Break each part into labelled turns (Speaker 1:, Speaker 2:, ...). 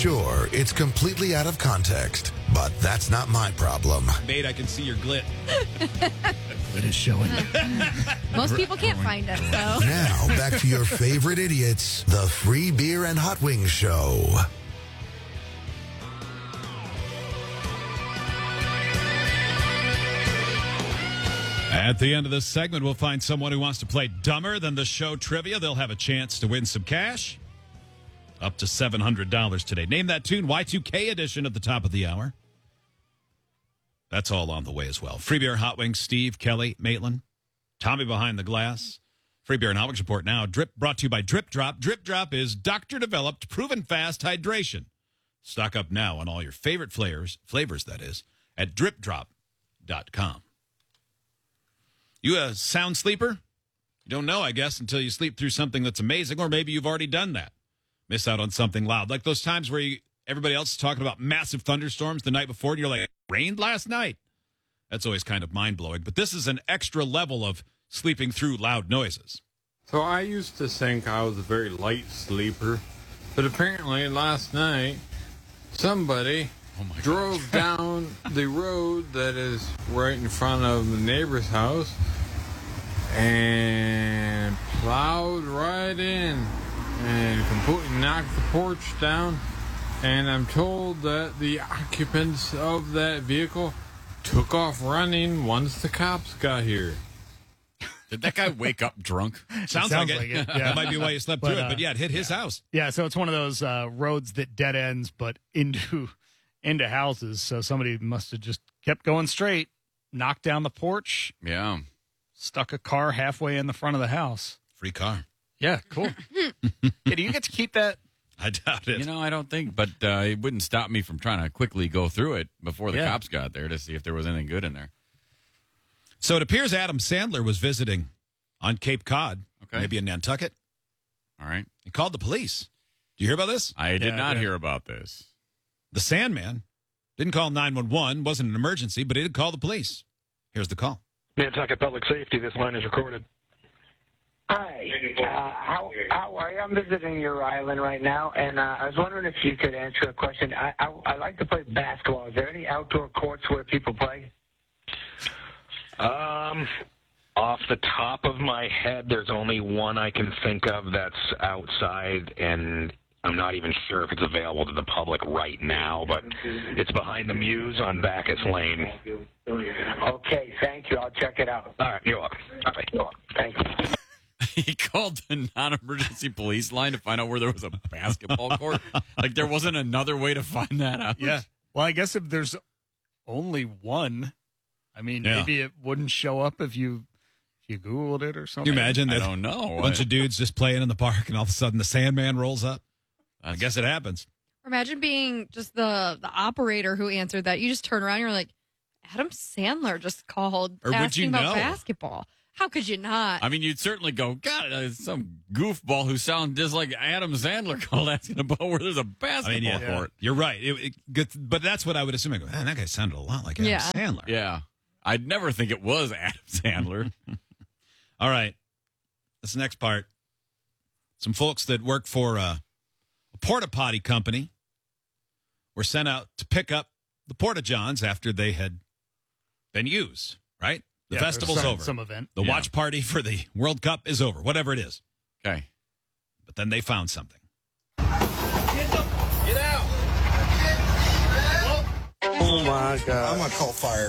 Speaker 1: Sure, it's completely out of context, but that's not my problem.
Speaker 2: Mate, I can see your glit.
Speaker 3: It is showing.
Speaker 4: Most people can't find us, so.
Speaker 1: Now, back to your favorite idiots, the Free Beer and Hot Wings Show.
Speaker 2: At the end of this segment, we'll find someone who wants to play dumber than the show trivia. They'll have a chance to win some cash. Up to $700 today. Name that tune, Y2K edition at the top of the hour. That's all on the way as well. Free Beer, Hot Wings, Steve, Kelly, Maitland, Tommy behind the glass. Free Beer and Hot Wings report now. Drip brought to you by Drip Drop. Drip Drop is doctor-developed, proven fast hydration. Stock up now on all your favorite flavors that is, at dripdrop.com. You a sound sleeper? You don't know, I guess, until you sleep through something that's amazing, or maybe you've already done that. Miss out on something loud. Like those times where everybody else is talking about massive thunderstorms the night before, and you're like, it rained last night. That's always kind of mind-blowing. But this is an extra level of sleeping through loud noises.
Speaker 5: So I used to think I was a very light sleeper, but apparently last night somebody drove down the road that is right in front of the neighbor's house and plowed right in and completely knocked the porch down. And I'm told that the occupants of that vehicle took off running once the cops got here.
Speaker 6: Did that guy wake up drunk?
Speaker 2: Sounds like it. Yeah. That might be why you slept through it. But yeah, it hit his house.
Speaker 3: Yeah, so it's one of those roads that dead ends, but into houses. So somebody must have just kept going straight, knocked down the porch.
Speaker 6: Yeah.
Speaker 3: Stuck a car halfway in the front of the house.
Speaker 2: Free car.
Speaker 3: Yeah, cool. Hey, do you get to keep that?
Speaker 2: I doubt it.
Speaker 6: You know, I don't think, but it wouldn't stop me from trying to quickly go through it before the cops got there to see if there was anything good in there.
Speaker 2: So it appears Adam Sandler was visiting on Cape Cod, maybe in Nantucket.
Speaker 6: All right.
Speaker 2: He called the police. Do you hear about this?
Speaker 6: I did not hear about this.
Speaker 2: The Sandman didn't call 911, wasn't an emergency, but he did call the police. Here's the call.
Speaker 7: Nantucket Public Safety, this line is recorded.
Speaker 8: Hi, how are you? I'm visiting your island right now, and I was wondering if you could answer a question. I like to play basketball. Is there any outdoor courts where people play?
Speaker 7: Off the top of my head, there's only one I can think of that's outside, and I'm not even sure if it's available to the public right now, but it's behind the Muse on Bacchus Lane.
Speaker 8: Okay, thank you. I'll check it out.
Speaker 7: All right, you're welcome. All right, you're welcome.
Speaker 8: Thank you.
Speaker 6: He called the non-emergency police line to find out where there was a basketball court. Like there wasn't another way to find that out.
Speaker 3: Yeah. Well, I guess if there's only one, I mean, maybe it wouldn't show up if you Googled it or something.
Speaker 2: Can you imagine that?
Speaker 6: I don't know.
Speaker 2: A bunch of dudes just playing in the park, and all of a sudden the Sandman rolls up. I guess it happens.
Speaker 4: Imagine being just the operator who answered that. You just turn around and you're like, Adam Sandler just called
Speaker 2: Or would
Speaker 4: asking
Speaker 2: you
Speaker 4: about
Speaker 2: know?
Speaker 4: basketball. How could you not?
Speaker 6: I mean, you'd certainly go, God, some goofball who sounds just like Adam Sandler called asking about where there's a basketball court.
Speaker 2: You're right. But that's what I would assume. I go, man, that guy sounded a lot like Adam Sandler.
Speaker 6: Yeah. I'd never think it was Adam Sandler.
Speaker 2: All right. This next part. Some folks that work for a porta potty company were sent out to pick up the porta johns after they had been used, right? The festival's over.
Speaker 3: Some event.
Speaker 2: The watch party for the World Cup is over, whatever it is.
Speaker 6: Okay.
Speaker 2: But then they found something.
Speaker 9: Get out!
Speaker 10: Oh, my God.
Speaker 1: I'm going to call fire.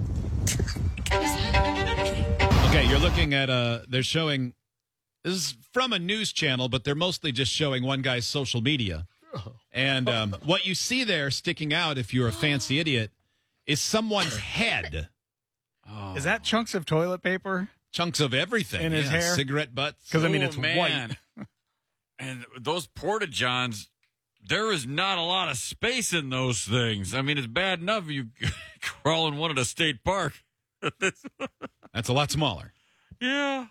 Speaker 2: Okay, you're looking at, they're showing, this is from a news channel, but they're mostly just showing one guy's social media. And what you see there sticking out, if you're a fancy idiot, is someone's head.
Speaker 3: Oh. Is that chunks of toilet paper?
Speaker 2: Chunks of everything.
Speaker 3: In his hair?
Speaker 2: Cigarette butts.
Speaker 3: Because, I mean, it's white.
Speaker 6: And those porta-johns, there is not a lot of space in those things. I mean, it's bad enough you crawl in one at a state park.
Speaker 2: That's a lot smaller.
Speaker 6: Yeah.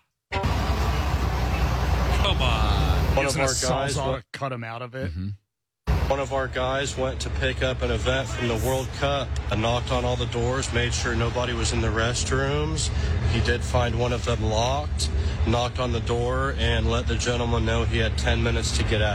Speaker 6: Come on.
Speaker 3: One of our guys cut him out of it.
Speaker 2: Mm-hmm.
Speaker 10: One of our guys went to pick up an event from the World Cup and knocked on all the doors, made sure nobody was in the restrooms. He did find one of them locked, knocked on the door, and let the gentleman know he had 10 minutes to get out.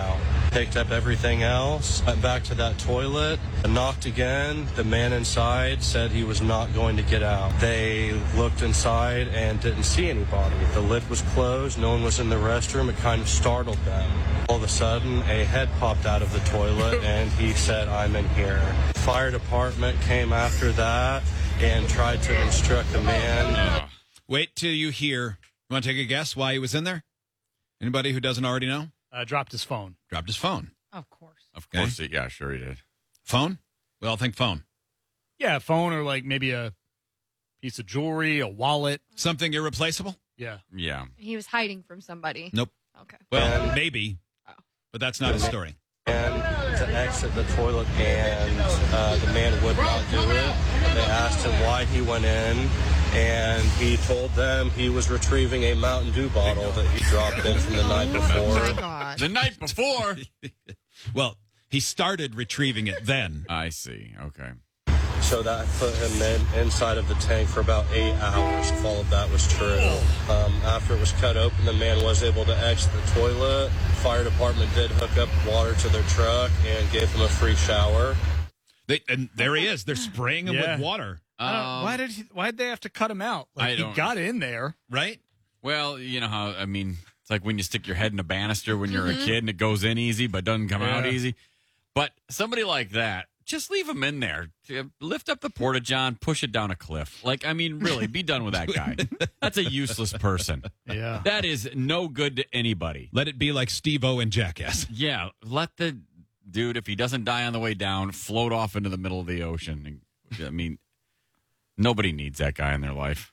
Speaker 10: picked up everything else, went back to that toilet, knocked again. The man inside said he was not going to get out. They looked inside and didn't see anybody. The lid was closed. No one was in the restroom. It kind of startled them. All of a sudden, a head popped out of the toilet, and he said, "I'm in here." Fire department came after that and tried to instruct the man.
Speaker 2: Wait till you hear. You want to take a guess why he was in there? Anybody who doesn't already know?
Speaker 3: Dropped his phone.
Speaker 2: Dropped his phone.
Speaker 4: Of course.
Speaker 6: Of course, yeah, sure he did.
Speaker 2: Phone? We all think phone.
Speaker 3: Yeah, phone or like maybe a piece of jewelry, a wallet.
Speaker 2: Something irreplaceable?
Speaker 3: Yeah.
Speaker 6: Yeah.
Speaker 4: He was hiding from somebody.
Speaker 2: Nope.
Speaker 4: Okay.
Speaker 2: Well, maybe, but that's not his story.
Speaker 10: And to exit the toilet, and the man would not do it. They asked him why he went in, and he told them he was retrieving a Mountain Dew bottle that he dropped in from the night before.
Speaker 4: Oh, my God.
Speaker 6: The night before.
Speaker 2: Well, he started retrieving it then.
Speaker 6: I see. Okay.
Speaker 10: So that put him inside of the tank for about 8 hours, if all of that was true. After it was cut open, the man was able to exit the toilet. Fire department did hook up water to their truck and gave him a free shower.
Speaker 2: And there he is. They're spraying him with water.
Speaker 3: Why'd they have to cut him out? Like, he got in there.
Speaker 2: Right?
Speaker 6: Well, you know how, I mean, it's like when you stick your head in a banister when you're a kid and it goes in easy but doesn't come out easy. But somebody like that, just leave him in there. Lift up the porta-john, push it down a cliff. Like, I mean, really, be done with that guy. That's a useless person.
Speaker 3: Yeah.
Speaker 6: That is no good to anybody.
Speaker 2: Let it be like Steve-O and Jackass.
Speaker 6: Yeah, let the dude, if he doesn't die on the way down, float off into the middle of the ocean. I mean, nobody needs that guy in their life.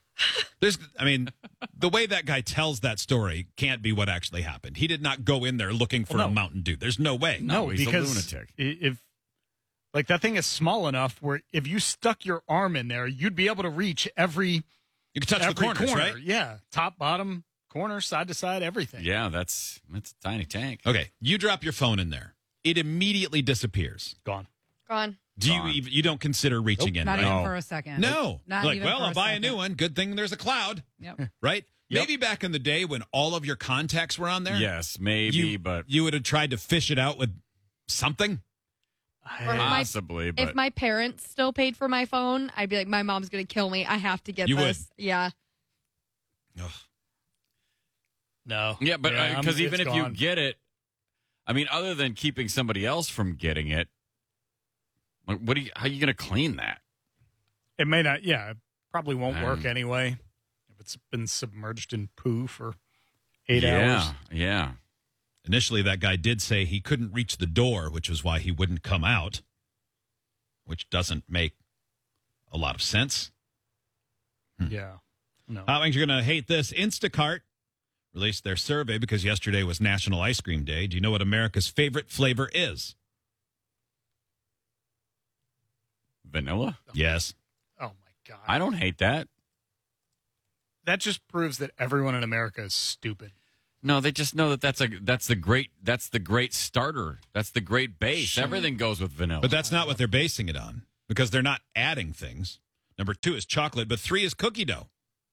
Speaker 2: The way that guy tells that story can't be what actually happened. He did not go in there looking for a Mountain Dew. There's no way.
Speaker 3: No,
Speaker 6: he's
Speaker 3: because
Speaker 6: a lunatic.
Speaker 3: If like that thing is small enough where if you stuck your arm in there, you'd be able to reach every.
Speaker 2: You can touch the corners,
Speaker 3: corner.
Speaker 2: right?
Speaker 3: Yeah, top, bottom, corner, side to side, everything.
Speaker 6: Yeah, that's a tiny tank.
Speaker 2: Okay, you drop your phone in there. It immediately disappears.
Speaker 3: Gone.
Speaker 4: Gone.
Speaker 2: You don't consider reaching in,
Speaker 11: Not
Speaker 2: right?
Speaker 11: even for a second.
Speaker 2: No.
Speaker 11: Not
Speaker 2: like,
Speaker 11: even
Speaker 2: well,
Speaker 11: for
Speaker 2: I'll
Speaker 11: a
Speaker 2: buy
Speaker 11: second.
Speaker 2: a new one. Good thing there's a cloud.
Speaker 11: Yep.
Speaker 2: Right?
Speaker 3: Yep.
Speaker 2: Maybe back in the day when all of your contacts were on there.
Speaker 6: Yes, maybe, but
Speaker 2: you would have tried to fish it out with something.
Speaker 6: possibly. But
Speaker 4: If my parents still paid for my phone, I'd be like, my mom's going to kill me. I have to get
Speaker 2: You
Speaker 4: this. Yeah.
Speaker 2: Ugh.
Speaker 3: No.
Speaker 6: yeah, but because even
Speaker 3: it's
Speaker 6: if you
Speaker 3: gone.
Speaker 6: get it, I mean, other than keeping somebody else from getting it, like, how are you going to clean that?
Speaker 3: It may not. Yeah, it probably won't work
Speaker 6: Um,
Speaker 3: anyway. If it's been submerged in poo for 8 hours.
Speaker 6: Yeah.
Speaker 2: Initially, that guy did say he couldn't reach the door, which was why he wouldn't come out, which doesn't make a lot of sense.
Speaker 3: Yeah. No.
Speaker 2: How you're going to hate this? Instacart released their survey because yesterday was National Ice Cream Day. Do you know what America's favorite flavor is?
Speaker 6: Vanilla?
Speaker 2: Yes.
Speaker 3: Oh my God.
Speaker 6: I don't hate that.
Speaker 3: That just proves that everyone in America is stupid.
Speaker 6: No, they just know that that's the great starter. That's the great base.
Speaker 3: Sure.
Speaker 6: Everything goes with vanilla.
Speaker 2: But that's not what they're basing it on because they're not adding things. Number 2 is chocolate, but 3 is cookie dough.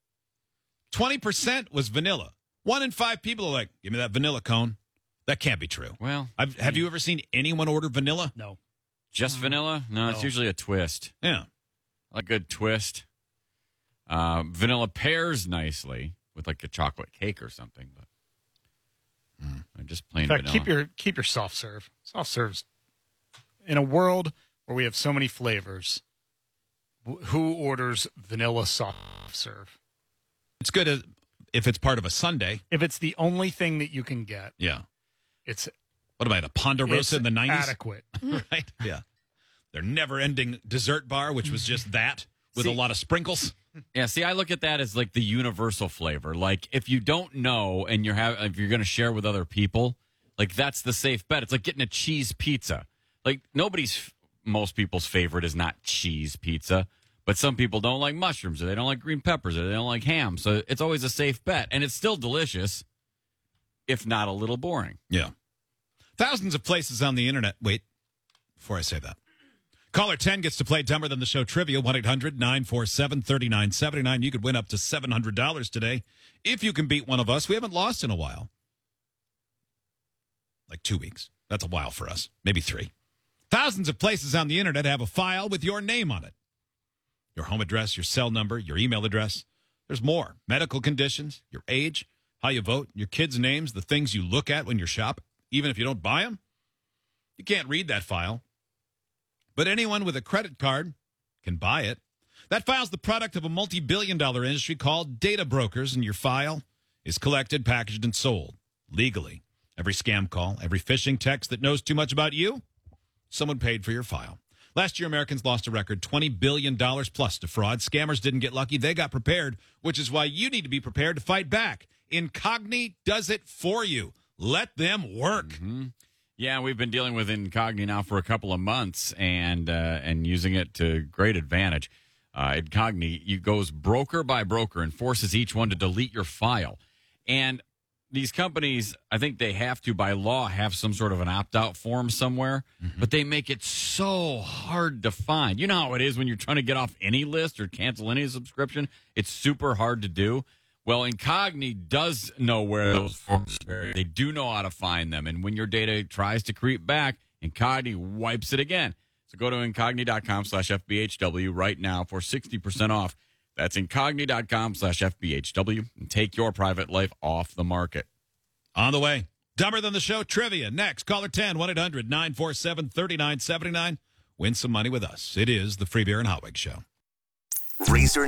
Speaker 2: 20% was vanilla. 1 in 5 people are like, give me that vanilla cone. That can't be true.
Speaker 6: Well,
Speaker 2: Have you ever seen anyone order vanilla?
Speaker 3: No.
Speaker 6: just vanilla? No, it's
Speaker 3: No.
Speaker 6: usually a twist.
Speaker 2: Yeah.
Speaker 6: A good twist. Vanilla pairs nicely with like a chocolate cake or something, but just plain
Speaker 3: In fact,
Speaker 6: vanilla.
Speaker 3: keep your soft serve. Soft serves. In a world where we have so many flavors, who orders vanilla soft serve?
Speaker 2: It's good if it's part of a sundae.
Speaker 3: If it's the only thing that you can get,
Speaker 2: Yeah.
Speaker 3: it's
Speaker 2: What about a Ponderosa
Speaker 3: it's
Speaker 2: in the 90s?
Speaker 3: adequate.
Speaker 2: Right? Yeah. Their never-ending dessert bar, which was just that with a lot of sprinkles.
Speaker 6: Yeah, see, I look at that as like the universal flavor. Like if you don't know and if you're going to share with other people, like that's the safe bet. It's like getting a cheese pizza. Like most people's favorite is not cheese pizza, but some people don't like mushrooms or they don't like green peppers or they don't like ham. So it's always a safe bet, and it's still delicious, if not a little boring.
Speaker 2: Yeah. Thousands of places on the internet. Wait, before I say that. Caller 10 gets to play Dumber Than the Show trivia, 1-800-947-3979. You could win up to $700 today if you can beat one of us. We haven't lost in a while. Like 2 weeks. That's a while for us. Maybe 3. Thousands of places on the internet have a file with your name on it. Your home address, your cell number, your email address. There's more. Medical conditions, your age, how you vote, your kids' names, the things you look at when you're shopping, even if you don't buy them. You can't read that file. But anyone with a credit card can buy it. That file's the product of a multi-billion-dollar industry called data brokers, and your file is collected, packaged, and sold legally. Every scam call, every phishing text that knows too much about you, someone paid for your file. Last year, Americans lost a record $20 billion plus to fraud. Scammers didn't get lucky. They got prepared, which is why you need to be prepared to fight back. Incogni does it for you. Let them work.
Speaker 6: Mm-hmm. Yeah, we've been dealing with Incogni now for a couple of months and using it to great advantage. Incogni goes broker by broker and forces each one to delete your file. And these companies, I think they have to, by law, have some sort of an opt-out form somewhere, but they make it so hard to find. You know how it is when you're trying to get off any list or cancel any subscription? It's super hard to do. Well, Incogni does know where those forms are. They do know how to find them. And when your data tries to creep back, Incogni wipes it again. So go to incogni.com/FBHW right now for 60% off. That's incogni.com/FBHW and take your private life off the market.
Speaker 2: On the way, Dumber Than the Show trivia. Next, caller 10, 1-800-947-3979. Win some money with us. It is the Free Beer and Hot Wings Show.
Speaker 11: Razor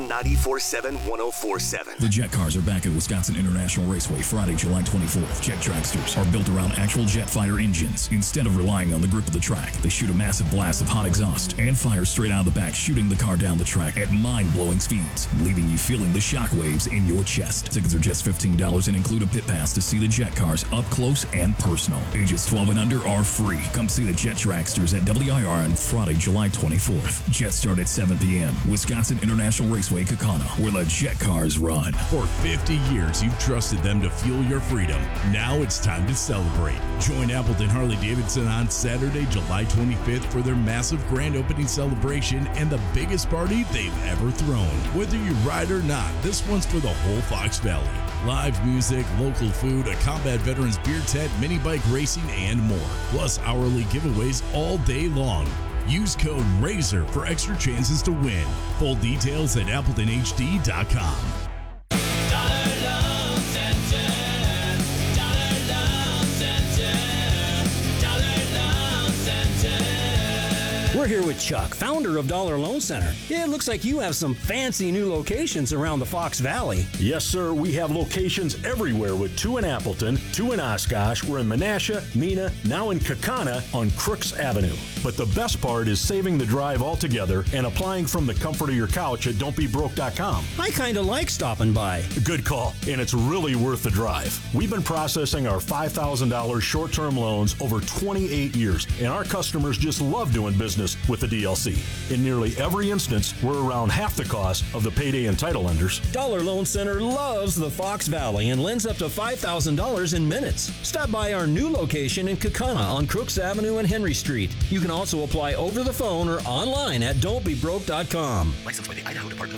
Speaker 11: 94.7-1047.
Speaker 12: The Jet Cars are back at Wisconsin International Raceway Friday, July 24th. Jet Tracksters are built around actual jet fighter engines. Instead of relying on the grip of the track, they shoot a massive blast of hot exhaust and fire straight out of the back, shooting the car down the track at mind-blowing speeds, leaving you feeling the shockwaves in your chest. Tickets are just $15 and include a pit pass to see the Jet Cars up close and personal. Ages 12 and under are free. Come see the Jet Tracksters at WIR on Friday, July 24th. Jets start at 7 p.m. Wisconsin International Raceway, Kaukauna, where the Jet Cars run.
Speaker 13: For 50 years, you've trusted them to fuel your freedom. Now it's time to celebrate. Join Appleton Harley-Davidson on Saturday, July 25th for their massive grand opening celebration and the biggest party they've ever thrown. Whether you ride or not, this one's for the whole Fox Valley. Live music, local food, a combat veterans beer tent, mini bike racing, and more. Plus hourly giveaways all day long. Use code RAZOR for extra chances to win. Full details at AppletonHD.com.
Speaker 14: We're here with Chuck, founder of Dollar Loan Center. It looks like you have some fancy new locations around the Fox Valley.
Speaker 15: Yes, sir. We have locations everywhere with 2 in Appleton, 2 in Oshkosh. We're in Menasha, Mena, now in Kaukauna on Crooks Avenue. But the best part is saving the drive altogether and applying from the comfort of your couch at don'tbebroke.com.
Speaker 14: I kind of like stopping by.
Speaker 15: Good call, and it's really worth the drive. We've been processing our $5,000 short-term loans over 28 years, and our customers just love doing business with the DLC. In nearly every instance, we're around half the cost of the payday and title lenders.
Speaker 14: Dollar Loan Center loves the Fox Valley and lends up to $5,000 in minutes. Stop by our new location in Kaukauna on Crooks Avenue and Henry Street. You can also apply over the phone or online at don'tbebroke.com.
Speaker 11: Licensed by the Idaho Department